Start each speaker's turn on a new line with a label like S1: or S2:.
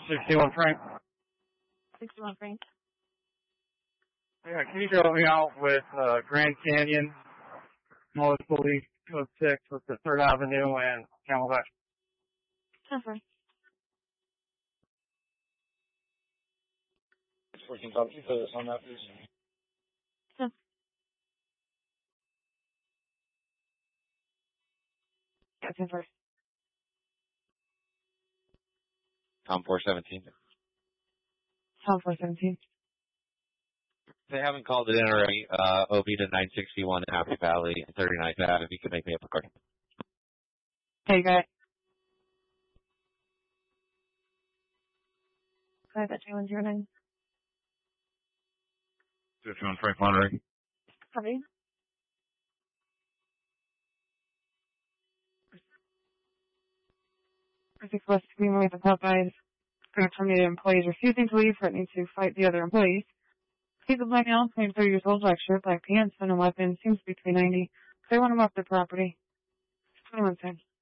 S1: 61 Frank.
S2: 61 Frank.
S1: Yeah, can you help me out with Grand Canyon, North Police Code 6 with the 3rd Avenue and Camelback?
S2: Transfer.
S1: Working copy on that, please.
S2: Transfer. Transfer.
S3: Tom 417.
S2: Tom 417.
S3: They haven't called it in already. OB to 961 in Happy Valley and 39th Ave. If you could make me up a card.
S2: Hey, got it. Got that 2109.
S1: 51 Frank Monterey.
S2: Copy. Perfect West agreement with the Popeyes. Going to terminate employees refusing to leave, threatening to fight the other employees. He's a black male, 23 years old, black shirt, black pants, and a weapon. Seems to be 390. They want him off their property. 21 cents.